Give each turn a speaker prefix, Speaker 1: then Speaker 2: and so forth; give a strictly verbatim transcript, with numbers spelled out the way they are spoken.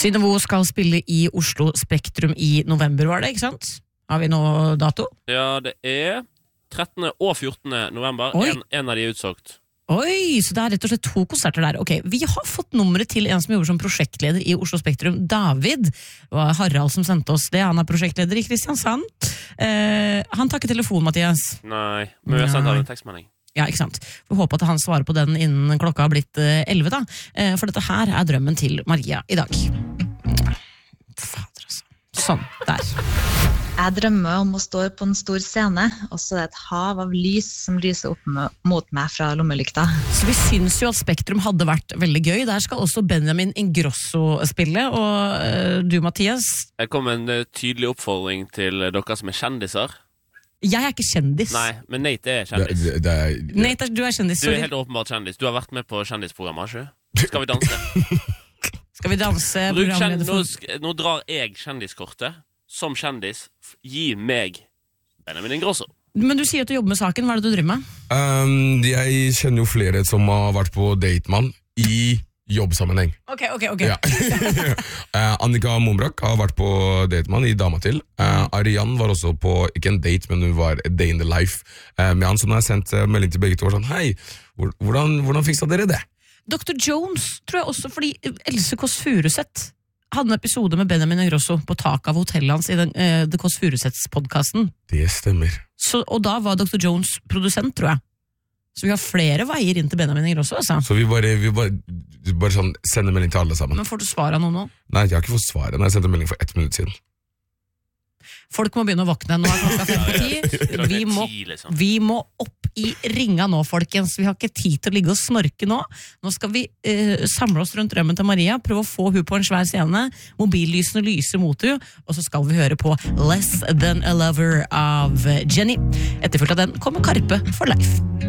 Speaker 1: Synnøve skal spille i Oslo Spektrum i november, var det, ikke sant? Har vi noe dato?
Speaker 2: Ja, det er trettende og fjortende november. En, en av de er utsolgt.
Speaker 1: Oi, så det er rett og slett to konserter der. Ok, vi har fått nummeret til en som jobber som prosjektleder i Oslo Spektrum, David. Det var Harald som sendte oss det. Han er prosjektleder i Kristiansand. Eh, han tar ikke telefon, Mathias.
Speaker 2: Nei, men vi har sendt av en tekstmelding.
Speaker 1: Ja, ikke sant. Vi håper at han svarer på den innen klokka har blitt elleve, da. Eh, for dette her er drømmen til Maria i dag. Fader, altså. Sånn, der.
Speaker 3: Jeg drømmer om å stå på en stor scene, og så er det et hav av lys som lyser opp med, mot meg fra lommelykta.
Speaker 1: Så vi syns jo at Spektrum hadde vært veldig gøy. Der skal også Benjamin Ingrosso spille, og uh, du, Mathias?
Speaker 2: Jeg kom med en uh, tydelig oppfordring til uh, dere som er kjendiser.
Speaker 1: Jeg er ikke kjendis.
Speaker 2: Nei, men Nate er kjendis.
Speaker 4: Det, det er, det.
Speaker 1: Nate, du er kjendis.
Speaker 2: Du er helt åpenbart kjendis. Du har vært med på kjendisprogrammer, ikke? Skal vi danse?
Speaker 1: Skal vi danse?
Speaker 2: Kjend, nå, nå drar jeg kjendiskortet. Som kjendis, gi meg Benjamin Ingrosso.
Speaker 1: Men du sier at du jobber med saken. Hva er det du driver med?
Speaker 4: Um, jeg kjenner jo flere som har vært på datemann i jobbsammenheng.
Speaker 1: Ok, ok, ok.
Speaker 4: Ja. uh, Annika Momrak har vært på datemann i Dama til. Uh, Arian var også på, ikke en date, men hun var a day in the life uh, med han, som har sendt uh, melding til begge to. Sånn, hei, hvordan, hvordan fiksa dere det?
Speaker 1: doktor Jones, tror jeg også, fordi Else Kåss Furuseth hadde en episode med Benjamin Ingrosso på tak av hotellet hans i den, uh, The Kåss Furuseths-podcasten.
Speaker 4: Det stemmer.
Speaker 1: Så, og da var doktor Jones produsent, tror jeg. Så vi har flere veier inn til Benjamin Ingrosso, altså.
Speaker 4: Så vi bare, vi bare, bare sånn, sender melding til alle sammen.
Speaker 1: Men får du svar av noen nå?
Speaker 4: Nei, jeg har ikke fått svar. Jeg sendte melding for ett minutt siden.
Speaker 1: Folk må begynne å våkne. Nå er klokka fem på ti. Vi må, vi må opp i ringa nå, folkens. Vi har ikke tid til å ligge og snorke nå. Nå skal vi eh, samle oss rundt drømmen til Maria, prøve å få hun på en svær scene. Mobillysene lyser mot hun, og så skal vi høre på Less Than a Lover av Jenny. Etterfulgt av den kommer Karpe for Life.